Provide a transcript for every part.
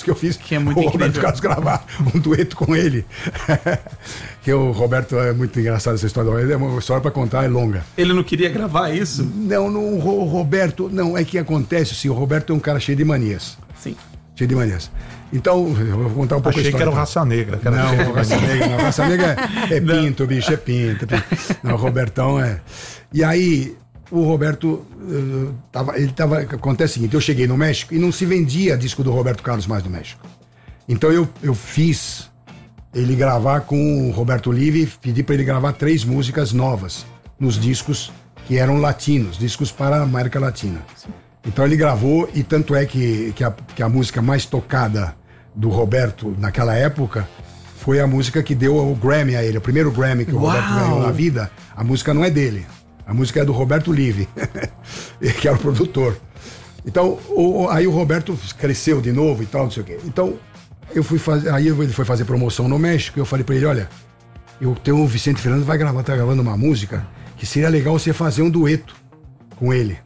que eu fiz Que é muito o incrível. Roberto Carlos gravar um dueto com ele. Que o Roberto, é muito engraçado essa história. É uma história para contar, é longa. Ele não queria gravar isso? Não, o Roberto, não, é que acontece assim, o Roberto é um cara cheio de manias. Sim. Cheio de manias. Então, eu vou contar um pouco a Achei história. que era o Raça Negra. Que era Não, cheio de o Raça mania. Negra não. O Raça Negra é pinto, bicho, é pinto. Não, o Robertão é... E aí, o Roberto, acontece o seguinte, eu cheguei no México e não se vendia disco do Roberto Carlos mais no México. Então eu fiz ele gravar com o Roberto Livi, pedi para ele gravar 3 músicas novas nos discos que eram latinos, discos para a América Latina. Então ele gravou, e tanto é que a música mais tocada do Roberto naquela época foi a música que deu o Grammy a ele, o primeiro Grammy que o Roberto ganhou na vida. A música não é dele, a música é do Roberto Livi, que era o produtor. Então, aí o Roberto cresceu de novo e tal, não sei o quê. Então, aí ele foi fazer promoção no México, e eu falei pra ele, olha, eu tenho o Vicente Fernandes, tá gravando uma música que seria legal você fazer um dueto com ele.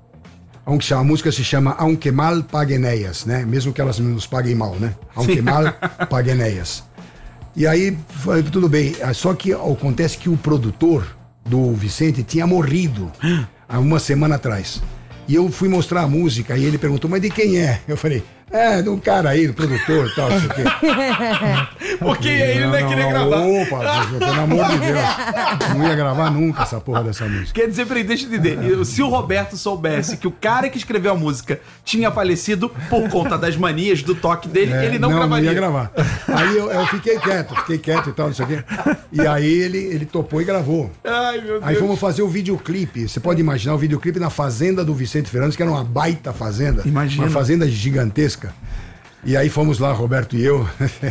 A música se chama Aunque Mal Paguen Ellas, né? Mesmo que elas nos paguem mal, né? Aunque Mal Paguen Ellas. E aí, tudo bem. Só que acontece que o produtor do Vicente tinha morrido há uma semana atrás. E eu fui mostrar a música e ele perguntou, mas de quem é? Eu falei, de um cara aí, do produtor e tal, não sei o quê. Porque aí ele não ia querer gravar. Opa, pelo amor de Deus. Não ia gravar nunca essa porra dessa música. Quer dizer, peraí, deixa eu entender. Se o Roberto soubesse que o cara que escreveu a música tinha falecido por conta das manias do toque dele, ele não gravaria. Não ia gravar. Aí eu fiquei quieto e tal, não sei o quê. E aí ele topou e gravou. Ai, meu Deus. Aí fomos fazer o videoclipe. Você pode imaginar o videoclipe na fazenda do Vicente Fernandes, que era uma baita fazenda. Imagina. Uma fazenda gigantesca. E aí fomos lá, Roberto e eu.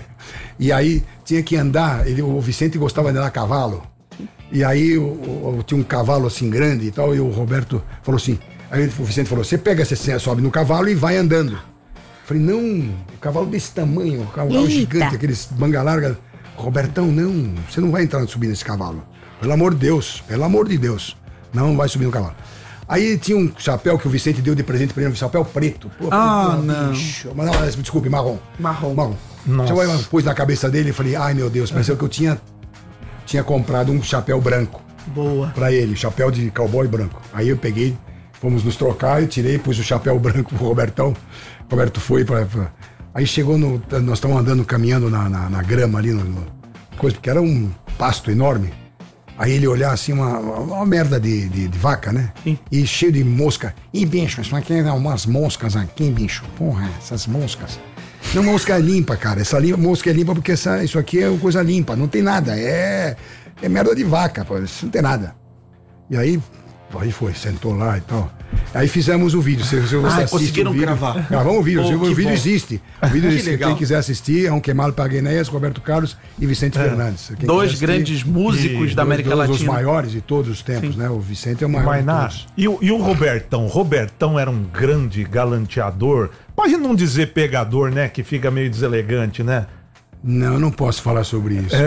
E aí tinha que andar. O Vicente gostava de andar a cavalo. E aí tinha um cavalo assim grande e tal. E o Roberto falou assim. Aí o Vicente falou: você sobe no cavalo e vai andando. Eu falei: não, o cavalo desse tamanho, o cavalo gigante, aqueles manga larga. Robertão, não, você não vai subir nesse cavalo. Pelo amor de Deus. Não vai subir no cavalo. Aí tinha um chapéu que o Vicente deu de presente pra ele, um chapéu preto. Pô, não. Bicho. Mas não, desculpe, marrom. Marrom. Nossa. Eu pus na cabeça dele e falei, ai meu Deus, pareceu que eu tinha comprado um chapéu branco. Boa. Pra ele, chapéu de cowboy branco. Aí eu peguei, fomos nos trocar, eu tirei, pus o chapéu branco pro Robertão. O Roberto foi Aí chegou nós estávamos andando, caminhando na grama ali, porque era um pasto enorme. Aí ele olhar assim, uma merda de vaca, né? Sim. E cheio de mosca. E bicho, isso aqui é umas moscas aqui, bicho. Porra, essas moscas. Não, mosca é limpa, cara. Essa mosca é limpa porque isso aqui é coisa limpa. Não tem nada. É merda de vaca, pô. Isso não tem nada. E aí sentou lá e tal. Aí fizemos o vídeo. Se você assiste conseguiram o vídeo, gravar. Gravamos o vídeo. O vídeo bom. existe. O vídeo existe. legal. Quem quiser assistir, Aunque Mal Paguen Ellas, Roberto Carlos e Vicente Fernandes. Quem Dois quiser assistir, grandes músicos da América dois dos Latina. maiores de todos os tempos, né? O Vicente é o maior de Mainá, todos. e o Robertão? Robertão era um grande galanteador. Pode não dizer pegador, né? Que fica meio deselegante, né? Não, eu não posso falar sobre isso.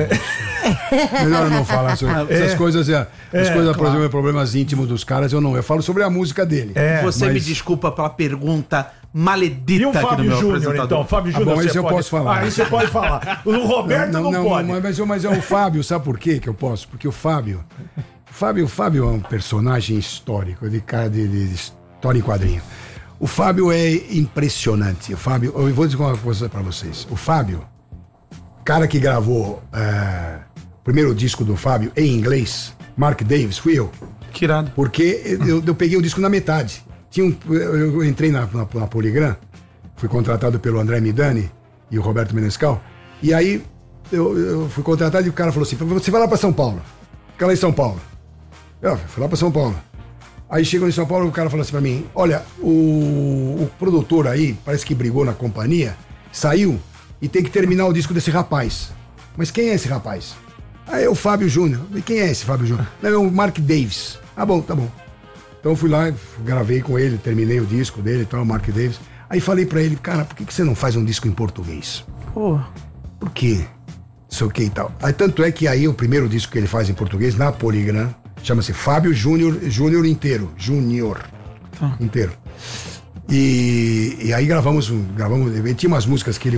Melhor eu não falar sobre essas coisas. Por exemplo, problemas íntimos dos caras, eu não. Eu falo sobre a música dele. Você mas- me desculpa pela pergunta maledita E o aqui do Fábio meu Júnior, apresentador. então? Fábio Júnior, bom, você esse eu pode... posso falar. Aí você pode falar. O Roberto não pode. Mas é o Fábio, sabe por quê que eu posso? Porque o Fábio é um personagem histórico, de história em quadrinho. O Fábio é impressionante. Eu vou dizer uma coisa pra vocês. O Fábio, cara que gravou o primeiro disco do Fábio em inglês, Mark Davis, fui eu. Que irado. Porque eu peguei o disco na metade. Eu entrei na Polygram, fui contratado pelo André Midani e o Roberto Menescal, e aí eu fui contratado e o cara falou assim: você vai lá pra São Paulo. Fica lá em São Paulo. Eu fui lá pra São Paulo. Aí chegou em São Paulo e o cara falou assim pra mim: olha, o produtor aí, parece que brigou na companhia, saiu e tem que terminar o disco desse rapaz. Mas quem é esse rapaz? Ah, é o Fábio Júnior. E quem é esse Fábio Júnior? Não, é o Mark Davis. Ah, bom, tá bom. Então eu fui lá, gravei com ele, terminei o disco dele e tal, o Mark Davis. Aí falei pra ele: cara, por que você não faz um disco em português? Pô. Por quê? Não sei o que e tal. Aí, tanto é que aí o primeiro disco que ele faz em português, na Polygram, chama-se Fábio Júnior inteiro. Júnior. Inteiro. E aí gravamos. Tinha umas músicas que ele